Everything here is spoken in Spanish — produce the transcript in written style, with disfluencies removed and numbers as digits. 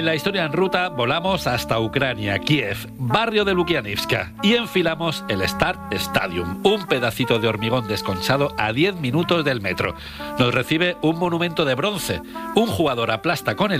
En la historia en ruta volamos hasta Ucrania, Kiev, barrio de Lukianivska, y enfilamos el Start Stadium, un pedacito de hormigón desconchado a 10 minutos del metro. Nos recibe un monumento de bronce. Un jugador aplasta con el